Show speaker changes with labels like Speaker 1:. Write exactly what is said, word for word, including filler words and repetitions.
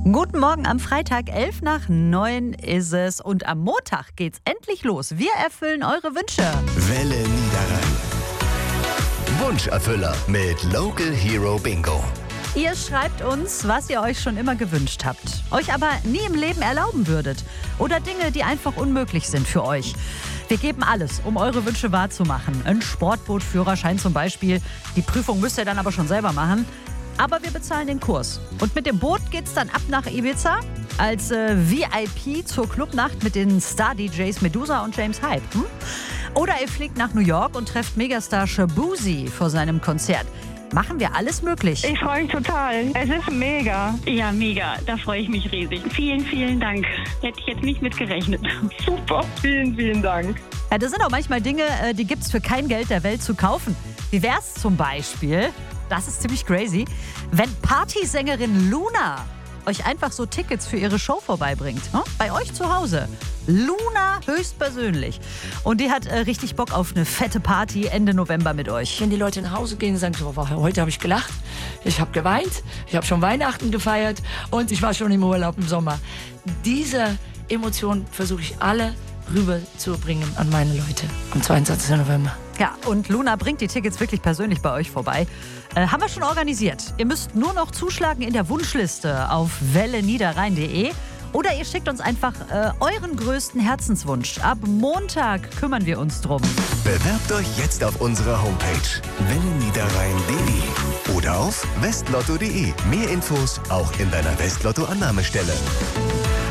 Speaker 1: Guten Morgen am Freitag, elf nach neun ist es und am Montag geht's endlich los. Wir erfüllen eure Wünsche.
Speaker 2: Welle Niederrhein. Wunscherfüller mit Local Hero Bingo.
Speaker 1: Ihr schreibt uns, was ihr euch schon immer gewünscht habt, euch aber nie im Leben erlauben würdet. Oder Dinge, die einfach unmöglich sind für euch. Wir geben alles, um eure Wünsche wahrzumachen. Ein Sportbootführerschein zum Beispiel. Die Prüfung müsst ihr dann aber schon selber machen. Aber wir bezahlen den Kurs. Und mit dem Boot geht's dann ab nach Ibiza als äh, V I P zur Clubnacht mit den Star-D Js Medusa und James Hype. Hm? Oder ihr fliegt nach New York und trefft Megastar Shaboozey vor seinem Konzert. Machen wir alles möglich.
Speaker 3: Ich freue mich total. Es ist mega.
Speaker 4: Ja, mega. Da freue ich mich riesig. Vielen, vielen Dank. Hätte ich jetzt nicht mit gerechnet.
Speaker 3: Super. Vielen, vielen Dank.
Speaker 1: Ja, das sind auch manchmal Dinge, äh, die gibt's für kein Geld der Welt zu kaufen. Wie wär's zum Beispiel, das ist ziemlich crazy, wenn Partysängerin Luna euch einfach so Tickets für ihre Show vorbeibringt. Hm? Bei euch zu Hause. Luna höchstpersönlich. Und die hat äh, richtig Bock auf eine fette Party Ende November mit euch.
Speaker 5: Wenn die Leute nach Hause gehen und sagen, so, heute habe ich gelacht, ich habe geweint, ich habe schon Weihnachten gefeiert und ich war schon im Urlaub im Sommer. Diese Emotionen versuche ich alle rüberzubringen an meine Leute am zweiundzwanzigsten November.
Speaker 1: Ja, und Luna bringt die Tickets wirklich persönlich bei euch vorbei. Äh, haben wir schon organisiert. Ihr müsst nur noch zuschlagen in der Wunschliste auf welle niederrhein punkt de oder ihr schickt uns einfach äh, euren größten Herzenswunsch. Ab Montag kümmern wir uns drum.
Speaker 2: Bewerbt euch jetzt auf unserer Homepage welle niederrhein punkt de oder auf westlotto punkt de. Mehr Infos auch in deiner Westlotto-Annahmestelle.